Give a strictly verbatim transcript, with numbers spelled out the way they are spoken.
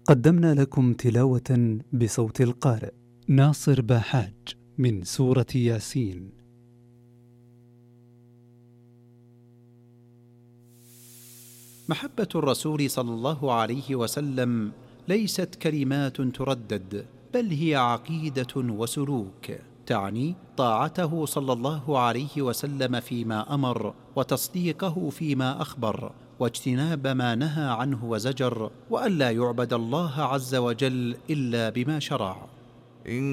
قدمنا لكم تلاوة بصوت القارئ ناصر باحاج من سورة ياسين. محبة الرسول صلى الله عليه وسلم ليست كلمات تردد، بل هي عقيدة وسلوك، تعني طاعته صلى الله عليه وسلم فيما أمر، وتصديقه فيما أخبر، واجتناب ما نهى عنه وزجر، وألا يعبد الله عز وجل إلا بما شرع.